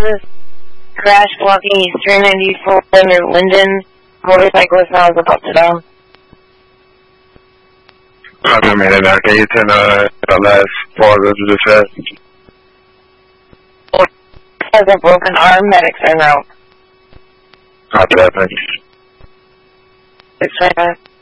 this crash blocking East 394 under Linden. Motorcyclist now is about to down. Copy, man. Can you turn the last pause of the dispatch? Has a broken arm, medics are now. Copy that, thank you. 625.